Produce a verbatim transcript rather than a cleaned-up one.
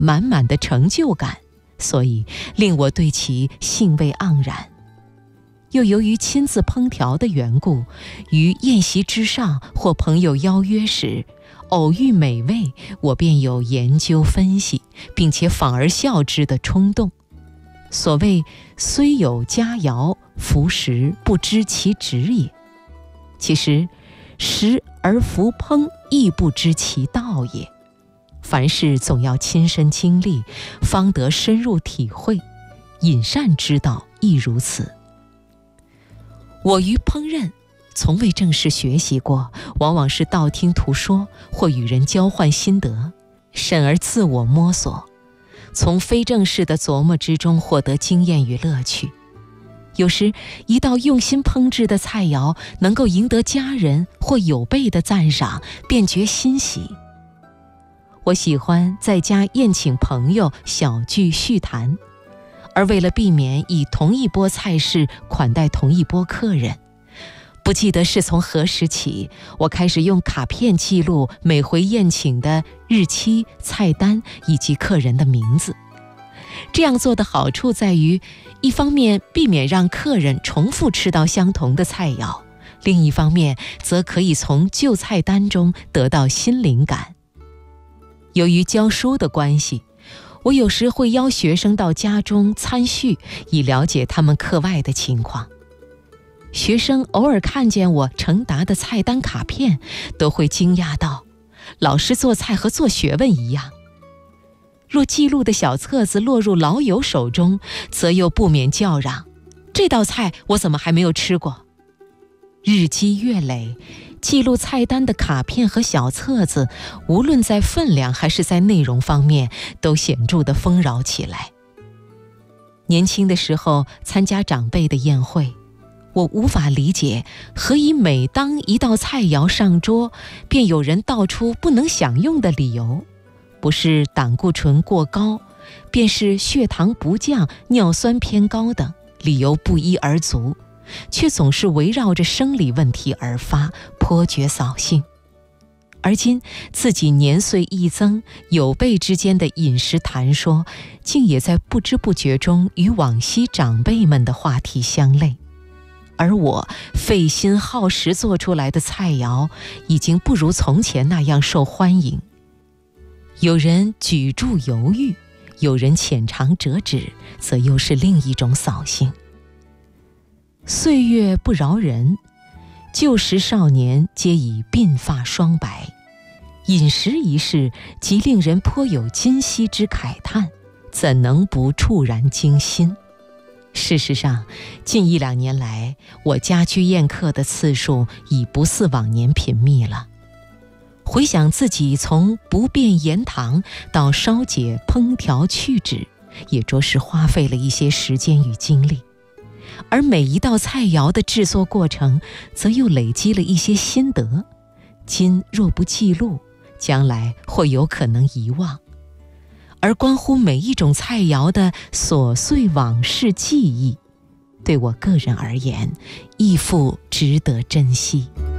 满满的成就感，所以令我对其兴味盎然。又由于亲自烹调的缘故，于宴席之上或朋友邀约时，偶遇美味，我便有研究分析，并且仿而效之的冲动。所谓虽有佳肴，服食不知其旨也。其实食而服烹，亦不知其道也。凡事总要亲身经历，方得深入体会。饮膳之道亦如此。我于烹饪从未正式学习过，往往是道听途说或与人交换心得，甚而自我摸索，从非正式的琢磨之中获得经验与乐趣。有时一道用心烹制的菜肴能够赢得家人或友辈的赞赏，便觉欣喜。我喜欢在家宴请朋友，小聚叙谈，而为了避免以同一波菜式款待同一波客人，不记得是从何时起，我开始用卡片记录每回宴请的日期、菜单以及客人的名字。这样做的好处在于，一方面避免让客人重复吃到相同的菜肴，另一方面则可以从旧菜单中得到新灵感。由于教书的关系，我有时会邀学生到家中参叙，以了解他们课外的情况。学生偶尔看见我呈达的菜单卡片，都会惊讶道：老师做菜和做学问一样。若记录的小册子落入老友手中，则又不免叫嚷：这道菜我怎么还没有吃过？日积月累，记录菜单的卡片和小册子，无论在分量还是在内容方面，都显著地丰饶起来。年轻的时候参加长辈的宴会，我无法理解何以每当一道菜肴上桌，便有人道出不能享用的理由，不是胆固醇过高，便是血糖不降、尿酸偏高等，理由不一而足，却总是围绕着生理问题而发，颇觉扫兴。而今自己年岁一增，友辈之间的饮食谈说，竟也在不知不觉中与往昔长辈们的话题相类。而我费心耗时做出来的菜肴，已经不如从前那样受欢迎。有人举箸犹豫，有人浅尝辄止，则又是另一种扫兴。岁月不饶人，旧时少年皆已鬓发霜白，饮食一事即令人颇有今昔之慨叹，怎能不触然惊心？事实上，近一两年来，我家居宴客的次数已不似往年频密了。回想自己从不变盐糖到烧解烹调去脂，也着实花费了一些时间与精力。而每一道菜肴的制作过程，则又累积了一些心得，今若不记录，将来或有可能遗忘。而关乎每一种菜肴的琐碎往事记忆，对我个人而言，亦复值得珍惜。